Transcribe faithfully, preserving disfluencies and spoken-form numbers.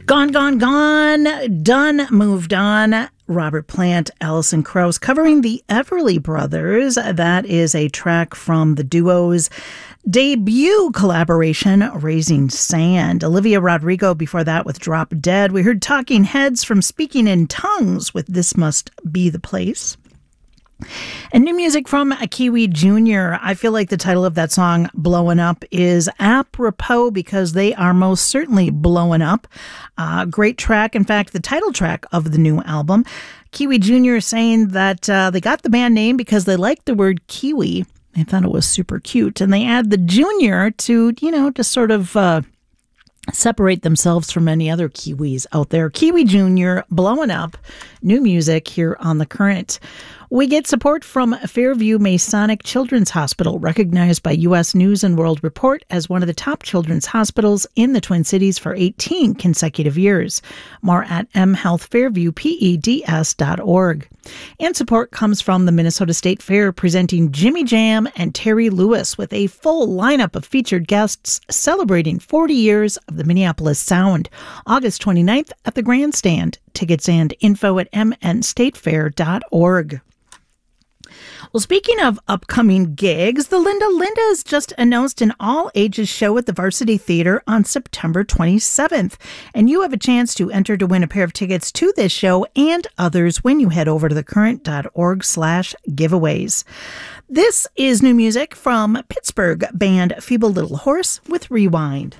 Gone, gone, gone, done, moved on. Robert Plant, Alison Krauss, covering the Everly Brothers. That is a track from the duo's debut collaboration, Raising Sand. Olivia Rodrigo before that with Drop Dead. We heard Talking Heads from Speaking in Tongues with This Must Be the Place. And new music from Kiwi Junior I feel like the title of that song, Blowing Up, is apropos because they are most certainly blowing up. Uh, great track. In fact, the title track of the new album. Kiwi Junior saying that uh, they got the band name because they liked the word Kiwi. They thought it was super cute. And they add the Junior to, you know, to sort of uh, separate themselves from any other Kiwis out there. Kiwi Junior, Blowing Up, new music here on The Current. We get support from Fairview Masonic Children's Hospital, recognized by U S News and World Report as one of the top children's hospitals in the Twin Cities for eighteen consecutive years. More at m health fairview peds dot org. And support comes from the Minnesota State Fair, presenting Jimmy Jam and Terry Lewis with a full lineup of featured guests celebrating forty years of the Minneapolis Sound, August twenty-ninth at the Grandstand. Tickets and info at m n state fair dot org. Well, speaking of upcoming gigs, the Linda Lindas just announced an all-ages show at the Varsity Theater on September twenty-seventh. And you have a chance to enter to win a pair of tickets to this show and others when you head over to thecurrent.org slash giveaways. This is new music from Pittsburgh band Feeble Little Horse with Rewind.